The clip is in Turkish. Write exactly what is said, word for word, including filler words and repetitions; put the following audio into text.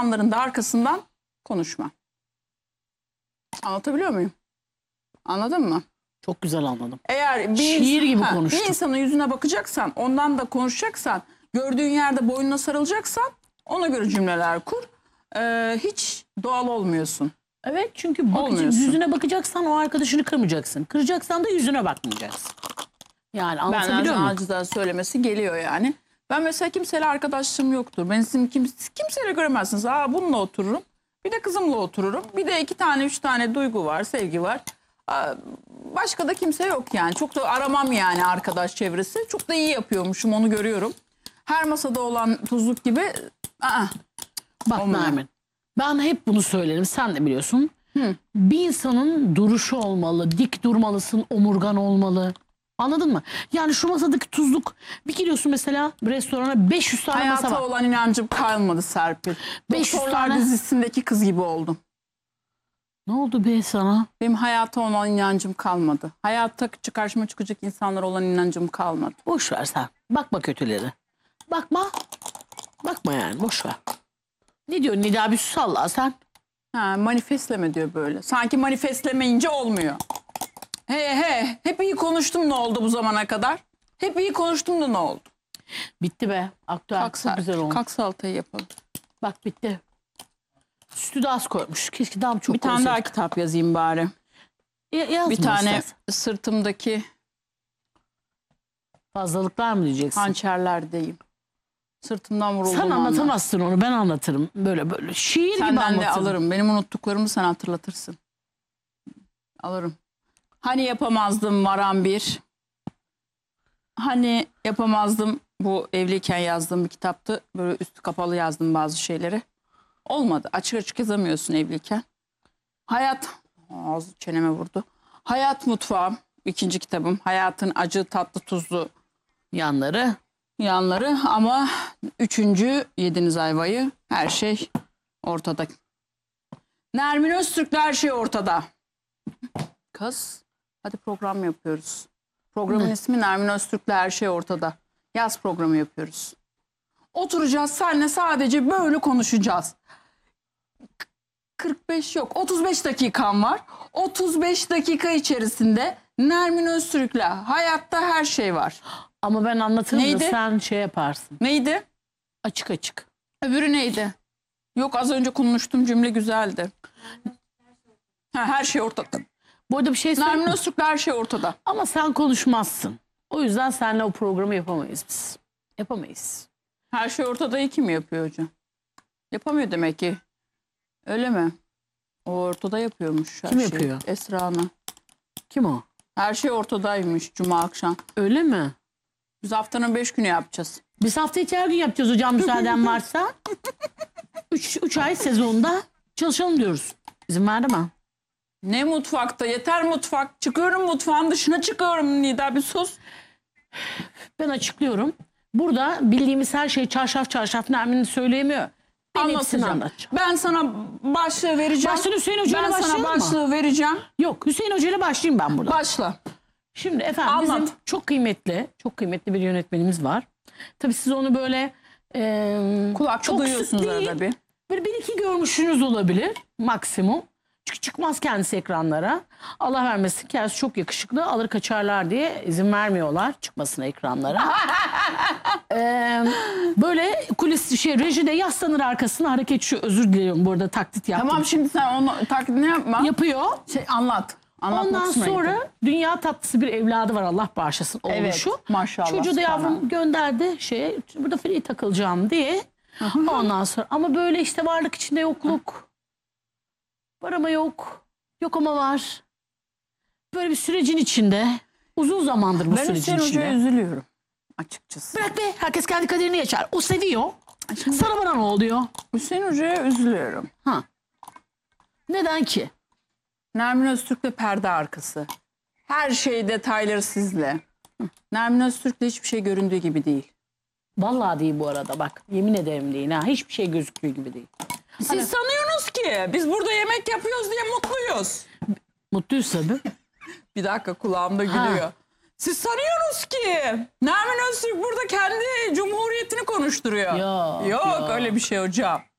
insanların da arkasından konuşma. Anlatabiliyor muyum? Anladın mı? Çok güzel anladım. Eğer bir Şiir insan, gibi ha, konuştun. bir insanın yüzüne bakacaksan, ondan da konuşacaksan, gördüğün yerde boynuna sarılacaksan ona göre cümleler kur. Ee, hiç doğal olmuyorsun. Evet, çünkü bakıcı, Olmuyorsun. yüzüne bakacaksan o arkadaşını kırmayacaksın. Kıracaksan da yüzüne bakmayacaksın. Yani anlatabiliyor Benden muyum? acizden söylemesi geliyor yani. Ben mesela kimseyle arkadaşlığım yoktur. Ben sizin kim, kimseyle göremezsiniz. Aa, bununla otururum. Bir de kızımla otururum. Bir de iki tane üç tane duygu var, sevgi var. Aa, başka da kimse yok yani. Çok da aramam yani arkadaş çevresi. Çok da iyi yapıyormuşum, onu görüyorum. Her masada olan tuzluk gibi. Aa, Bak olmuyor. Nermin, ben hep bunu söylerim, sen de biliyorsun. Hı. Bir insanın duruşu olmalı, dik durmalısın, omurgan olmalı. Anladın mı? Yani şu masadaki tuzluk, bir gidiyorsun mesela restorana, beş yüz tane masa var. Hayata olan inancım kalmadı Serpil. beş yüz Doktorlar tane. dizisindeki kız gibi oldum. Ne oldu be sana? Benim hayata olan inancım kalmadı. Hayatta karşıma çıkacak insanlar olan inancım kalmadı. Boş ver sen. Bakma kötüleri. Bakma. Bakma yani, boş ver. Ne diyor Nida, bir sus Allah sen. Ha, manifestleme diyor böyle. Sanki manifestlemeyince olmuyor. He he, hep iyi konuştum, ne oldu bu zamana kadar? Hep iyi konuştum da ne oldu? Bitti be. Aktüel Kalk, çok sal- güzel olmuş. kalk salatayı yapalım. Bak bitti. Sütü de az koymuş. Keşke daha çok Bir tane koysaydık. daha kitap yazayım bari. Ya- yazma Bir tane istersen. sırtımdaki Fazlalıklar mı diyeceksin? hançerler diyeyim. Sırtımdan vurulduğum Sen anda. anlatamazsın onu, ben anlatırım. Böyle böyle şiir gibi Senden de anlatırım. alırım. Benim unuttuklarımı sen hatırlatırsın. Alırım. Hani yapamazdım varan bir. Hani yapamazdım, bu evliyken yazdığım bir kitaptı. Böyle üstü kapalı yazdım bazı şeyleri. Olmadı. Açık açık yazamıyorsun evliyken. Hayat, ağzı çeneme vurdu. Hayat Mutfağım, ikinci kitabım. Hayatın acı, tatlı, tuzlu Yanları. yanları, ama üçüncü yediniz ayvayı, her şey ortada. Nermin Öztürk'le her şey ortada. Kız, hadi program yapıyoruz. Programın Ne? ismi Nermin Öztürk'le her şey ortada. Yaz programı yapıyoruz. Oturacağız seninle, sadece böyle konuşacağız. kırk beş yok, otuz beş dakikan var. otuz beş dakika içerisinde Nermin Öztürk'le hayatta her şey var. Ama ben anlatırım Neydi? da sen şey yaparsın. Neydi? Açık açık. Öbürü neydi? Yok, az önce konuştuğum cümle güzeldi. Ha, her şey ortada. Bu arada bir şey söyleyeyim Nermin mi? Öztürk'le her şey ortada. Ama sen konuşmazsın. O yüzden seninle o programı yapamayız biz. Yapamayız. Her şey ortadayı kim yapıyor hocam? Yapamıyor demek ki. Öyle mi? O ortada yapıyormuş her Kim şeyi. yapıyor? Esra Ana. Kim o? Her şey ortadaymış cuma akşam. Öyle mi? Biz haftanın beş günü yapacağız. Biz hafta içi her gün yapacağız hocam, müsaaden varsa. Üç, üç ay sezonda çalışalım diyoruz. İzin verdi mi? Ne mutfakta? Yeter mutfak. Çıkıyorum, mutfağın dışına çıkıyorum Nida, bir sus. Ben açıklıyorum. Burada bildiğimiz her şeyi çarşaf çarşaf Nermin'in söyleyemiyor. Ben hepsini Anlatacağım. anlatacağım. Ben sana başlığı vereceğim. Başla Hüseyin Hoca'yla Ben sana başlayalım mı? başlığı vereceğim. Yok, Hüseyin Hoca ile başlayayım ben burada. Başla. Şimdi efendim Anlat. bizim çok kıymetli, çok kıymetli bir yönetmenimiz var. Tabii siz onu böyle e, Kulakta çok duyuyorsunuz sık değil, arada bir. böyle bir iki görmüşsünüz olabilir maksimum. Çünkü çıkmaz kendisi ekranlara. Allah vermesin, kendisi çok yakışıklı, alır kaçarlar diye izin vermiyorlar çıkmasına ekranlara. Ee, böyle kulis şey, rejide yaslanır arkasına, hareket şu, özür diliyorum bu arada taklit yaptım. Tamam, şimdi sen onu taklidini yapma. Yapıyor. Şey, anlat. Anlatmak Ondan hoşuma sonra gitti. dünya tatlısı bir evladı var, Allah bağışlasın oğluşu. Evet, maşallah, Çocuğu da yavrum subhanallah. gönderdi şeye, burada free takılacağım diye. Ondan sonra ama böyle işte varlık içinde yokluk. Var ama yok. Yok ama var. Böyle bir sürecin içinde. Uzun zamandır bu Ben sürecin Hüseyin içinde. Hoca'ya üzülüyorum açıkçası. Bırak be, herkes kendi kaderini yaşar. O seviyor. Şimdi Sana bana ne oluyor? Hüseyin Hoca'ya üzülüyorum. Ha. Neden ki? Nermin Öztürk'le perde arkası. Her şey detayları sizle. Nermin Öztürk'le hiçbir şey göründüğü gibi değil. Vallahi değil bu arada, bak. Yemin ederim değil ha. Hiçbir şey gözüktüğü gibi değil. Siz Hani- sanıyorsunuz ki biz burada yemek yapıyoruz diye mutluyuz. Mutluyuz tabii. Bir dakika, kulağımda gülüyor. Siz sanıyorsunuz ki Nermin Öztürk burada kendi cumhuriyetini konuşturuyor. Yok, yok, yok. öyle bir şey hocam.